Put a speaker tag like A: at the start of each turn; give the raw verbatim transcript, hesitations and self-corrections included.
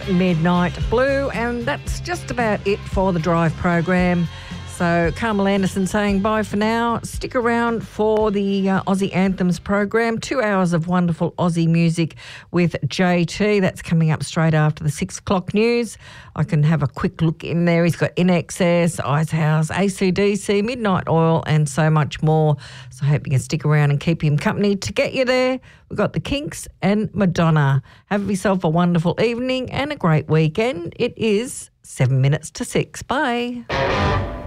A: Midnight Blue, and that's just about it for the Drive program. So Carmel Anderson saying bye for now. Stick around for the uh, Aussie Anthems program. Two hours of wonderful Aussie music with J T. That's coming up straight after the six o'clock news. I can have a quick look in there. He's got In Excess, Icehouse, A C D C, Midnight Oil, and so much more. So I hope you can stick around and keep him company. To get you there, we've got the Kinks and Madonna. Have yourself a wonderful evening and a great weekend. It is seven minutes to six. Bye.